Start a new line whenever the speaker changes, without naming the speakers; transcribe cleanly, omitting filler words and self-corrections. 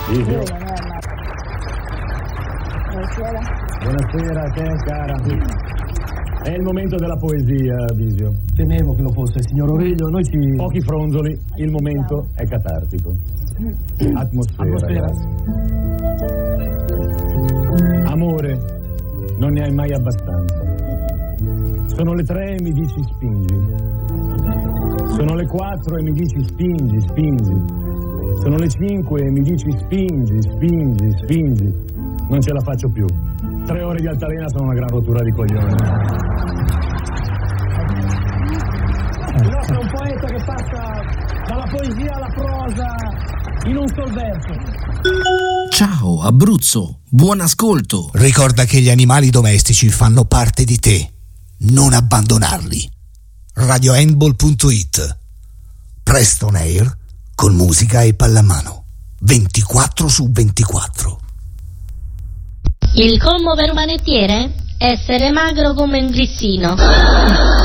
Visio.
Buonasera.
Buonasera a te, cara. È il momento della poesia, Visio.
Temevo che lo fosse, signor Aurelio. Noi ci...
Pochi fronzoli, il momento è catartico. Atmosfera. Grazie. Amore, non ne hai mai abbastanza. Sono le 3 e mi dici spingi. Sono le 4 e mi dici spingi, spingi. Sono le 5 e mi dici spingi, spingi, spingi. Non ce la faccio più. 3 ore di altalena sono una gran rottura di coglioni.
Il nostro è un poeta che passa dalla poesia alla prosa in un sol verso.
Ciao Abruzzo, buon ascolto.
Ricorda che gli animali domestici fanno parte di te. Non abbandonarli. RadioHandball.it. Presto on air con musica e pallamano 24/24.
Il colmo per un panettiere? Essere magro come un grissino.